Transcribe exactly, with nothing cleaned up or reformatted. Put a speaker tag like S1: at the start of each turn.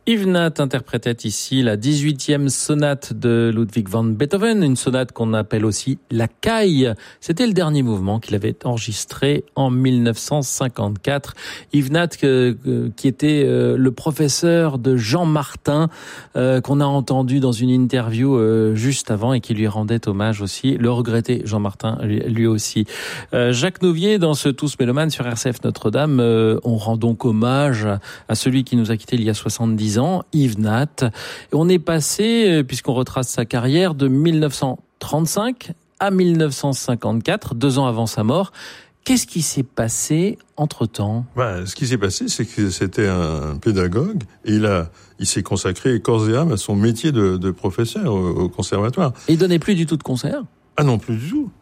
S1: Yves Nat interprétait ici la dix-huitième sonate de Ludwig van Beethoven, une sonate qu'on appelle aussi la caille. C'était le dernier mouvement qu'il avait enregistré en mille neuf cent cinquante-quatre. Yves Nat, euh, euh, qui était euh, le professeur de Jean Martin, euh, qu'on a entendu dans une interview euh, juste avant et qui lui rendait hommage aussi. Le regretté Jean Martin, lui, lui aussi. Euh, Jacques Nouvier, dans ce Tous Mélomanes sur R C F Notre-Dame, euh, on rend donc hommage à celui qui nous a quittés il y a soixante-dix ans, Yves Nat. Et on est passé, puisqu'on retrace sa carrière, de mille neuf cent trente-cinq à mille neuf cent cinquante-quatre, deux ans avant sa mort. Qu'est-ce qui s'est passé entre-temps ?
S2: Ben, ce qui s'est passé, c'est que c'était un pédagogue et il a, il s'est consacré corps et âme à son métier de, de professeur au, au conservatoire.
S1: Et il donnait plus du tout de concerts ?
S2: Ah non, plus du tout.